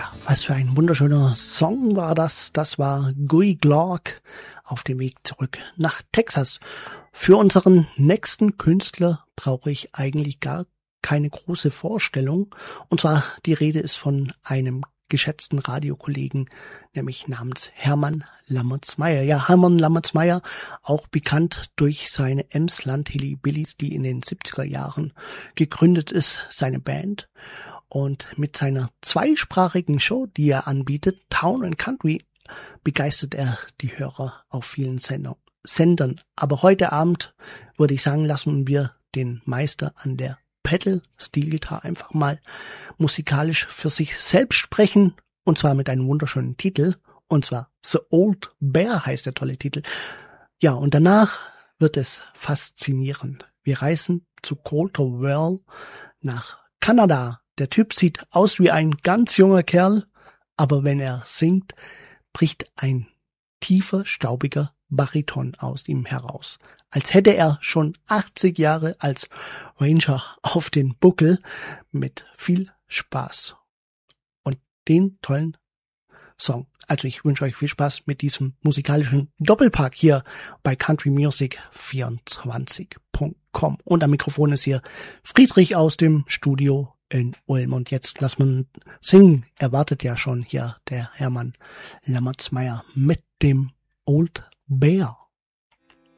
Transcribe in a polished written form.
Was für ein wunderschöner Song war das. Das war Guy Glocke auf dem Weg zurück nach Texas. Für unseren nächsten Künstler brauche ich eigentlich gar keine große Vorstellung. Und zwar die Rede ist von einem geschätzten Radiokollegen, nämlich namens Hermann Lammertsmeyer. Ja, Hermann Lammertsmeyer, auch bekannt durch seine Emsland Hillbillies, die in den 70er Jahren gegründet ist, seine Band. Und mit seiner zweisprachigen Show, die er anbietet, Town and Country, begeistert er die Hörer auf vielen Sendern. Aber heute Abend würde ich sagen, lassen wir den Meister an der Pedal-Steel-Gitarre einfach mal musikalisch für sich selbst sprechen. Und zwar mit einem wunderschönen Titel. Und zwar The Old Bear heißt der tolle Titel. Ja, und danach wird es faszinierend. Wir reisen zu Colter Well nach Kanada. Der Typ sieht aus wie ein ganz junger Kerl, aber wenn er singt, bricht ein tiefer, staubiger Bariton aus ihm heraus. Als hätte er schon 80 Jahre als Ranger auf den Buckel, mit viel Spaß. Und den tollen Song. Also ich wünsche euch viel Spaß mit diesem musikalischen Doppelpack hier bei countrymusic24.com. Und am Mikrofon ist hier Friedrich aus dem Studio in Ulm. Und jetzt lass man singen. Er wartet ja schon hier, der Hermann Lammertsmeyer mit dem Old Bear.